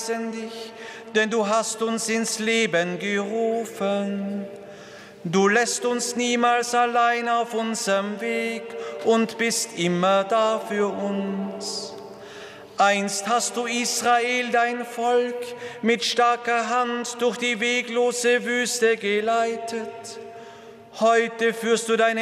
dich, denn du hast uns ins Leben gerufen. Du lässt uns niemals allein auf unserem Weg und bist immer da für uns. Einst hast du Israel, dein Volk, mit starker Hand durch die weglose Wüste geleitet. Heute führst du deine